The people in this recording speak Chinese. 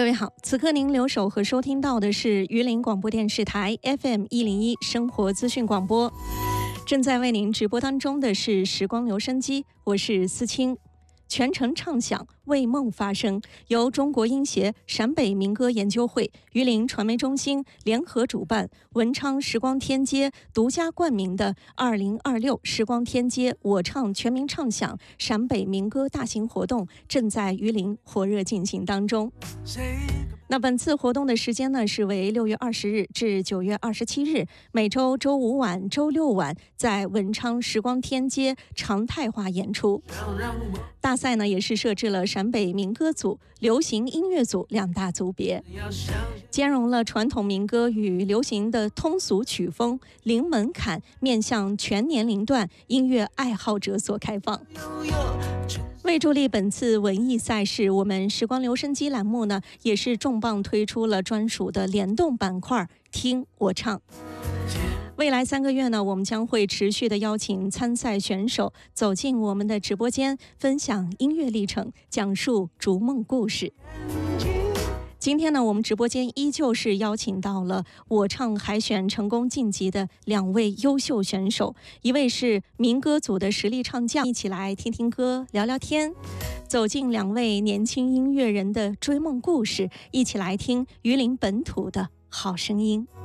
各位好，此刻您留守和收听到的是榆林广播电视台 FM101生活资讯广播，正在为您直播当中的是时光留声机，我是思清。全程唱响，为梦发声，由中国音协、陕北民歌研究会、榆林传媒中心联合主办，文昌时光天街独家冠名的2026时光天街我唱全民唱响陕北民歌大型活动正在榆林火热进行当中。那本次活动的时间呢是为6月20日至9月27日，每周周5晚、周6晚在文昌时光天街常态化演出。大赛呢也是设置了陕北民歌组、流行音乐组两大组别，兼容了传统民歌与流行的通俗曲风，零门槛，面向全年龄段音乐爱好者所开放。为助力本次文艺赛事，我们时光留声机栏目呢也是重磅推出了专属的联动板块听我唱。未来3个月呢，我们将会持续的邀请参赛选手走进我们的直播间，分享音乐历程，讲述逐梦故事。今天呢，我们直播间依旧是邀请到了我唱海选成功晋级的2位优秀选手，一位是民歌组的实力唱将，一起来听听歌，聊聊天，走进2位年轻音乐人的追梦故事，一起来听榆林本土的好声音。